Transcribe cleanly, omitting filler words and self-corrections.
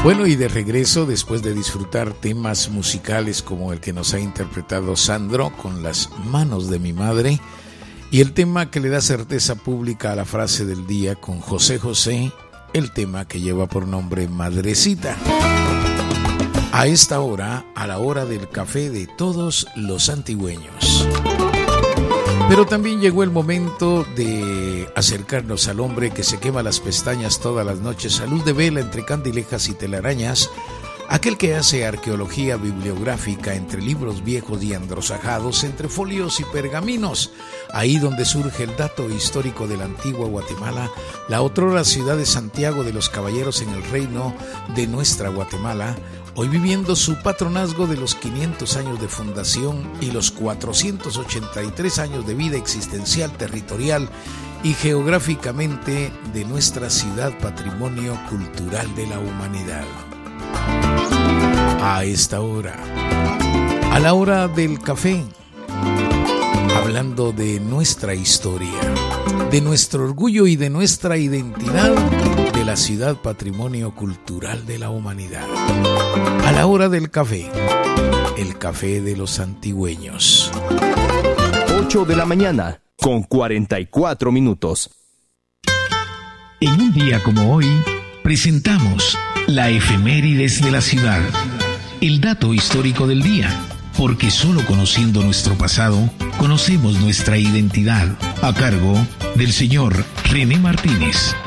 Bueno, y de regreso, después de disfrutar temas musicales como el que nos ha interpretado Sandro con Las manos de mi madre, y el tema que le da certeza pública a la frase del día con José José, el tema que lleva por nombre Madrecita. A esta hora, a la hora del café de todos los antigüeños. Pero también llegó el momento de acercarnos al hombre que se quema las pestañas todas las noches a luz de vela entre candilejas y telarañas, aquel que hace arqueología bibliográfica entre libros viejos y androsajados, entre folios y pergaminos, ahí donde surge el dato histórico de la antigua Guatemala, la otrora ciudad de Santiago de los Caballeros en el reino de nuestra Guatemala, hoy viviendo su patronazgo de los 500 años de fundación y los 483 años de vida existencial, territorial y geográficamente de nuestra ciudad patrimonio cultural de la humanidad. A esta hora, a la hora del café, hablando de nuestra historia, de nuestro orgullo y de nuestra identidad de la ciudad patrimonio cultural de la humanidad. A la hora del café, el café de los antigüeños. 8 de la mañana, con 44 minutos. En un día como hoy, presentamos la efemérides de la ciudad, el dato histórico del día, porque solo conociendo nuestro pasado, conocemos nuestra identidad, a cargo del señor René Martínez.